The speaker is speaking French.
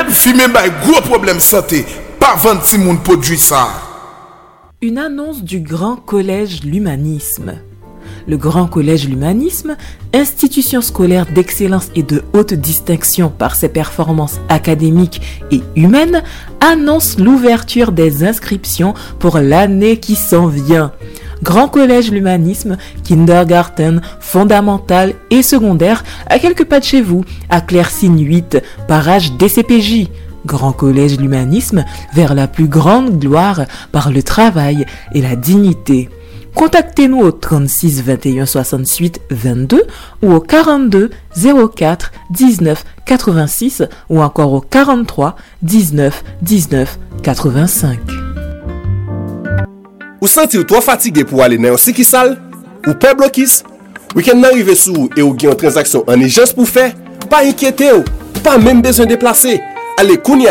Nèg fumer bay gros problème santé. Pas vendre si moun produit ça. Une annonce du Grand Collège L'Humanisme. Le Grand Collège L'Humanisme, institution scolaire d'excellence et de haute distinction par ses performances académiques et humaines, annonce l'ouverture des inscriptions pour l'année qui s'en vient. Grand Collège L'Humanisme, kindergarten, fondamental et secondaire, à quelques pas de chez vous, à Claircine 8, barrage DCPJ. Grand Collège L'Humanisme, vers la plus grande gloire par le travail et la dignité. Contactez-nous au 36 21 68 22 ou au 42 04 19 86 ou encore au 43 19 19 85. Ou senti ou trop fatigué pour aller dans un sikisal? Ou pas blokis? Week-end arrivé sous et ou gen une transaction en urgence pour faire? Pas inquiétez ou, pas même besoin de déplacer. Allez kounya